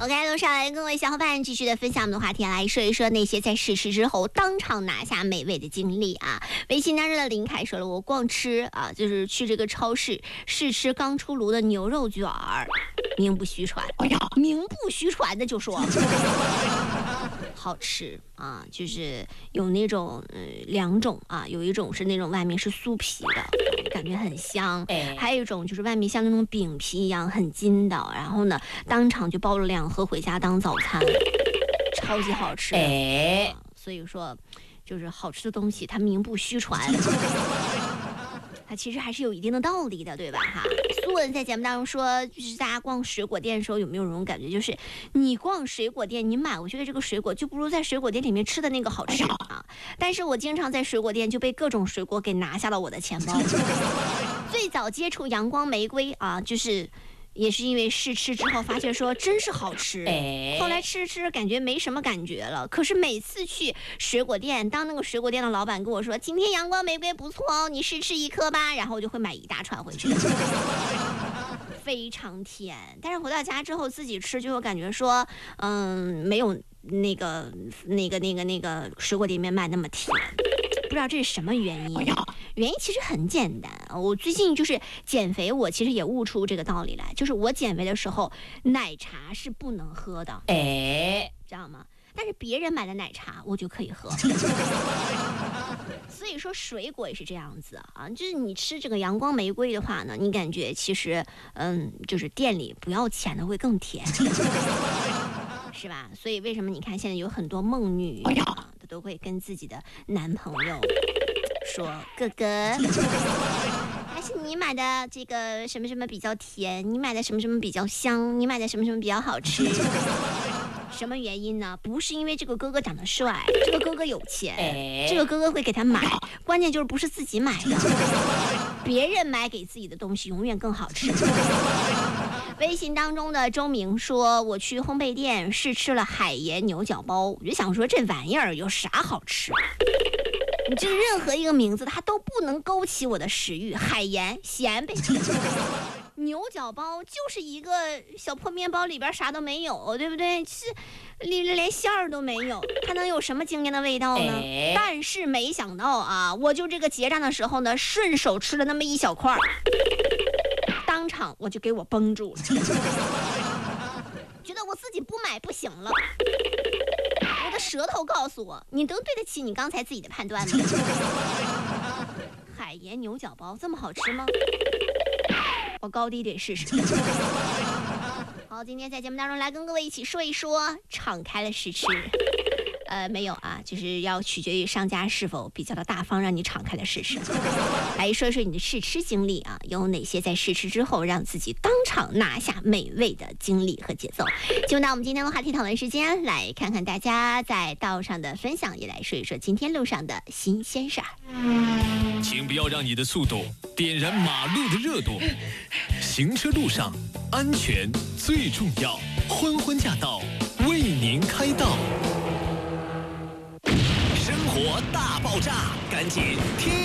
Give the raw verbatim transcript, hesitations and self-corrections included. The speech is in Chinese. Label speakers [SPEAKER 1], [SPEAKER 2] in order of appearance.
[SPEAKER 1] OK， 路上来各位小伙伴继续的分享我们的话题，来说一说那些在试吃之后当场拿下美味的经历啊。微信当中的林凯说了，我逛吃啊，就是去这个超市试吃刚出炉的牛肉卷儿，名不虚传，哎呀，名不虚传的就说好吃啊，就是有那种呃两种啊，有一种是那种外面是酥皮的，感觉很香，哎，还有一种就是外面像那种饼皮一样很筋道，然后呢当场就包了两盒回家当早餐，超级好吃，哎、啊，所以说就是好吃的东西它名不虚传。它其实还是有一定的道理的，对吧？哈，苏文在节目当中说，就是大家逛水果店的时候有没有这种感觉，就是你逛水果店，你买回去的这个水果就不如在水果店里面吃的那个好吃啊。但是我经常在水果店就被各种水果给拿下了我的钱包。最早接触阳光玫瑰啊，就是也是因为试吃之后发现说真是好吃，哎，后来吃吃感觉没什么感觉了。可是每次去水果店，当那个水果店的老板跟我说今天阳光玫瑰不错哦，你试吃一颗吧，然后我就会买一大串回去。非常甜，但是回到家之后自己吃就会感觉说嗯，没有那个那个那个那个水果店里面卖那么甜。不知道这是什么原因？原因其实很简单，我最近就是减肥，我其实也悟出这个道理来，就是我减肥的时候奶茶是不能喝的，哎，知道吗？但是别人买的奶茶我就可以喝。所以说水果也是这样子啊，就是你吃这个阳光玫瑰的话呢，你感觉其实嗯，就是店里不要钱的会更甜。是吧？所以为什么你看现在有很多梦女啊，她都会跟自己的男朋友说：“哥哥，还是你买的这个什么什么比较甜，你买的什么什么比较香，你买的什么什么比较好吃。”什么原因呢？不是因为这个哥哥长得帅，这个哥哥有钱，哎、这个哥哥会给他买，关键就是不是自己买的，别人买给自己的东西永远更好吃。微信当中的周明说，我去烘焙店试吃了海盐牛角包，我就想说这玩意儿有啥好吃？你这任何一个名字它都不能勾起我的食欲，海盐咸呗。牛角包就是一个小破面包，里边啥都没有，对不对？是里连馅儿都没有，它能有什么惊艳的味道呢？哎、但是没想到啊，我就这个结账的时候呢，顺手吃了那么一小块，当场我就给我绷住了，觉得我自己不买不行了。我的舌头告诉我，你能对得起你刚才自己的判断吗？海盐牛角包这么好吃吗？我高低得试试。好，今天在节目当中来跟各位一起说一说敞开了试吃。呃，没有啊，就是要取决于商家是否比较的大方，让你敞开的试吃。来说一说你的试吃经历啊，有哪些在试吃之后让自己当场拿下美味的经历和节奏？就到我们今天的话题讨论时间，来看看大家在道上的分享，也来说一说今天路上的新鲜事儿。
[SPEAKER 2] 请不要让你的速度点燃马路的热度，行车路上安全最重要。欢欢驾到，为您开道。生活大爆炸，赶紧听